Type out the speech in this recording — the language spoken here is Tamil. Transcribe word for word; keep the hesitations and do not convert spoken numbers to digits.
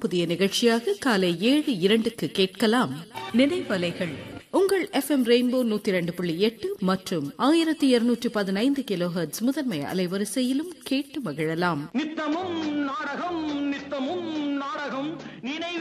புதிய நிகழ்ச்சியாக காலை ஏழு இரண்டுக்கு கேட்கலாம் நினைவலைகள். உங்கள் எஃப் எம் ரெயின்போ நூத்தி இரண்டு புள்ளி எட்டு மற்றும் ஆயிரத்தி இருநூற்று பதினைந்து கிலோ ஹெர்ட்ஸ் முதன்மை அலைவரிசையிலும் கேட்டு மகிழலாம். நித்தமும் நாடகம் நித்தமும் நாடகம் நினைவே